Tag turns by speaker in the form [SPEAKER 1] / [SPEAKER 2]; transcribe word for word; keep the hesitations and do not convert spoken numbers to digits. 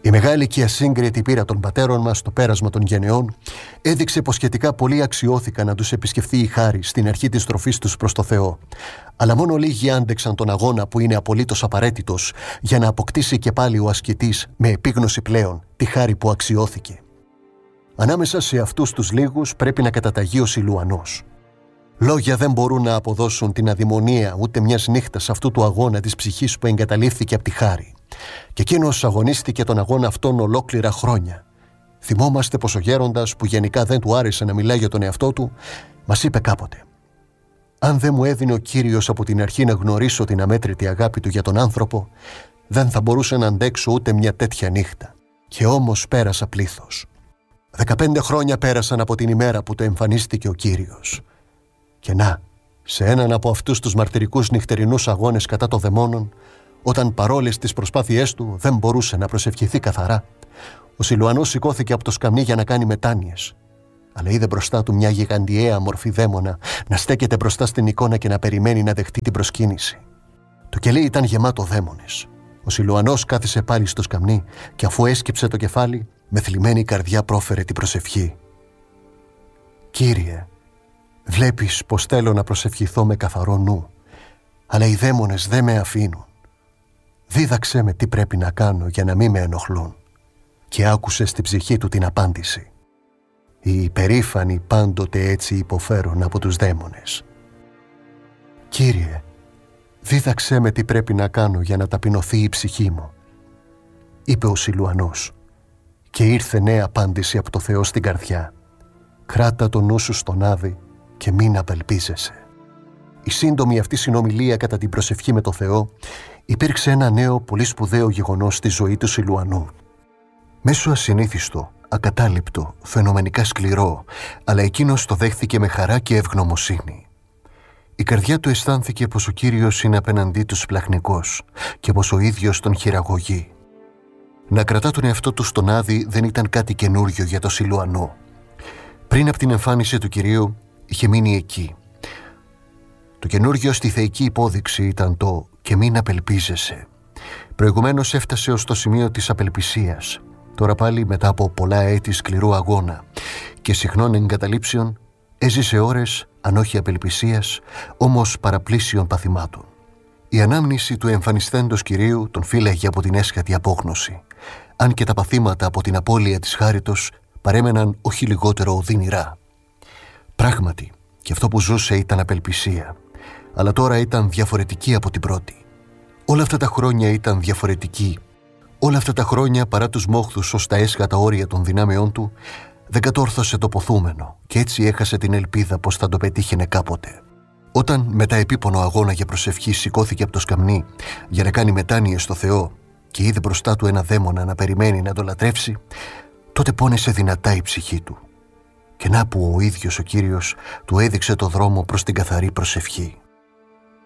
[SPEAKER 1] Η μεγάλη και ασύγκριτη πείρα των πατέρων μας, το πέρασμα των γενεών, έδειξε πως σχετικά πολλοί αξιώθηκαν να τους επισκεφθεί η χάρη στην αρχή της στροφής τους προς το Θεό. Αλλά μόνο λίγοι άντεξαν τον αγώνα που είναι απολύτως απαραίτητος για να αποκτήσει και πάλι ο ασκητής με επίγνωση πλέον τη χάρη που αξιώθηκε. Ανάμεσα σε αυτούς τους λίγους πρέπει να καταταγεί ο Σιλουανός. Λόγια δεν μπορούν να αποδώσουν την αδημονία ούτε μιας νύχτας αυτού του αγώνα της ψυχής που εγκαταλείφθηκε από τη χάρη. Και εκείνος αγωνίστηκε τον αγώνα αυτόν ολόκληρα χρόνια. Θυμόμαστε πως ο γέροντας, που γενικά δεν του άρεσε να μιλάει για τον εαυτό του, μας είπε κάποτε: «Αν δεν μου έδινε ο Κύριος από την αρχή να γνωρίσω την αμέτρητη αγάπη του για τον άνθρωπο, δεν θα μπορούσα να αντέξω ούτε μια τέτοια νύχτα. Και όμως πέρασα πλήθος». Δεκαπέντε χρόνια πέρασαν από την ημέρα που το εμφανίστηκε ο Κύριος. Και να, σε έναν από αυτούς τους μαρτυρικούς νυχτερινούς αγώνες κατά των δαιμόνων, όταν παρόλες τις προσπάθειές του δεν μπορούσε να προσευχηθεί καθαρά, ο Σιλουανός σηκώθηκε από το σκαμνί για να κάνει μετάνοιες. Αλλά είδε μπροστά του μια γιγαντιαία μορφή δαίμονα να στέκεται μπροστά στην εικόνα και να περιμένει να δεχτεί την προσκύνηση. Το κελί ήταν γεμάτο δαίμονες. Ο Σιλουανός κάθισε πάλι στο σκαμνί και αφού έσκυψε το κεφάλι, με θλιμμένη καρδιά πρόφερε την προσευχή. «Κύριε, βλέπεις πως θέλω να προσευχηθώ με καθαρό νου, αλλά οι δαίμονες δεν με αφήνουν. Δίδαξέ με τι πρέπει να κάνω για να μην με ενοχλούν». Και άκουσε στην ψυχή του την απάντηση. Οι υπερήφανοι πάντοτε έτσι υποφέρουν από τους δαίμονες. «Κύριε, δίδαξέ με τι πρέπει να κάνω για να ταπεινωθεί η ψυχή μου», είπε ο Σιλουανός. Και ήρθε νέα απάντηση από το Θεό στην καρδιά. «Κράτα το νου σου στον άδει και μην απελπίζεσαι». Η σύντομη αυτή συνομιλία κατά την προσευχή με το Θεό υπήρξε ένα νέο πολύ σπουδαίο γεγονός στη ζωή του Σιλουανού. Μέσω ασυνήθιστο, ακατάληπτο, φαινομενικά σκληρό, αλλά εκείνος το δέχθηκε με χαρά και ευγνωμοσύνη. Η καρδιά του αισθάνθηκε πως ο Κύριος είναι απέναντί του σπλαχνικός και πως ο ίδιος τον χειραγωγεί. Να κρατά τον εαυτό του στον άδει δεν ήταν κάτι καινούριο για το Σιλουανό. Πριν από την εμφάνιση του Κυρίου είχε μείνει εκεί. Το καινούριο στη θεϊκή υπόδειξη ήταν το «και μην απελπίζεσαι». Προηγουμένως έφτασε ως το σημείο της απελπισίας. Τώρα πάλι, μετά από πολλά έτη σκληρού αγώνα και συχνών εγκαταλείψεων, έζησε ώρες, αν όχι απελπισίας, όμως παραπλήσιων παθημάτων. Η ανάμνηση του εμφανισθέντος Κυρίου τον φύλαγε από την έσχατη απόγνωση, αν και τα παθήματα από την απώλεια της χάριτος παρέμεναν όχι λιγότερο οδυνηρά. Πράγματι, και αυτό που ζούσε ήταν απελπισία, αλλά τώρα ήταν διαφορετική από την πρώτη. Όλα αυτά τα χρόνια ήταν διαφορετική. Όλα αυτά τα χρόνια, παρά τους μόχθους ως τα έσχατα όρια των δυνάμεών του, δεν κατόρθωσε το ποθούμενο και έτσι έχασε την ελπίδα πως θα το πετύχαινε κάποτε. Όταν μετά επίπονο αγώνα για προσευχή σηκώθηκε από το σκαμνί για να κάνει μετάνοιες στο Θεό και είδε μπροστά του ένα δαίμονα να περιμένει να το λατρεύσει, τότε πόνεσε δυνατά η ψυχή του. Και να που ο ίδιος ο Κύριος του έδειξε το δρόμο προς την καθαρή προσευχή.